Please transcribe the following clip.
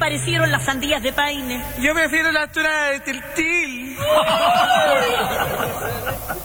parecieron las sandías de Paine? Yo prefiero las tonadas de Tiltil.